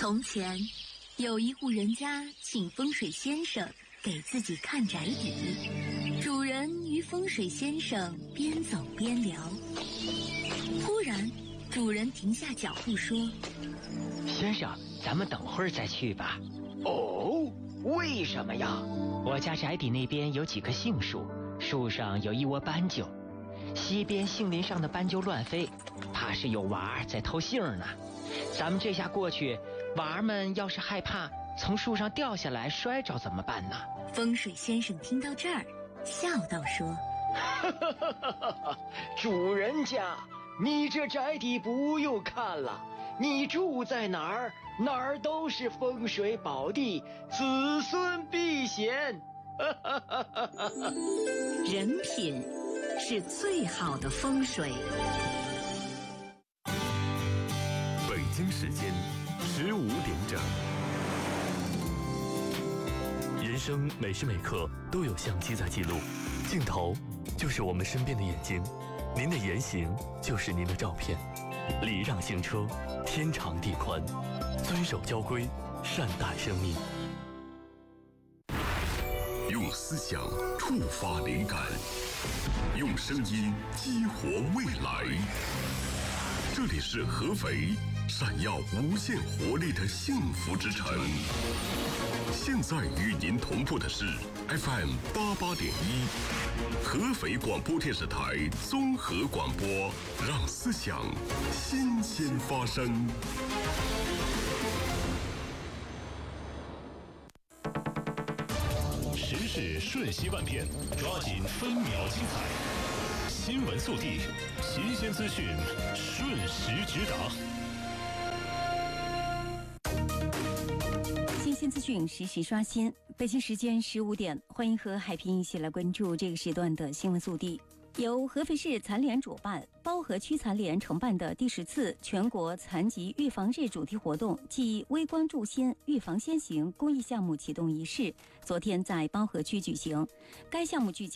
从前，有一户人家请风水先生给自己看宅邸。主人与风水先生边走边聊，突然，主人停下脚步说：“ 先生，咱们等会儿再去吧。” 哦，为什么呀？ 我家宅邸那边有几棵杏树，树上有一窝斑鸠，西边杏林上的斑鸠乱飞，怕是有娃在偷杏呢。咱们这下过去，娃们要是害怕从树上掉下来摔着怎么办呢？ 风水先生听到这儿，笑道说：“ 主人家，你这宅邸不用看了，你住在哪儿，哪儿都是风水宝地，子孙必贤。” 人品是最好的风水。 北京时间15点整。人生每时每刻都有相机在记录，镜头就是我们身边的眼睛，您的言行就是您的照片。礼让行车，天长地宽，遵守交规，善待生命。 用思想触发灵感，用声音激活未来。这里是合肥，闪耀无限活力的幸福之城。现在与您同步的是 FM 88.1，合肥广播电视台综合广播，让思想新鲜发生。 时事瞬息万变，抓紧分秒精彩。新闻速递，新鲜资讯，瞬时直达。 新鲜资讯实时刷新。北京时间15点，欢迎和海平一起来关注这个时段的新闻速递。由合肥市残联主办、包河区残联承办的第10次全国残疾预防日主题活动暨微观助先预防先行公益项目启动仪式，昨天在包河区举行。该项目聚焦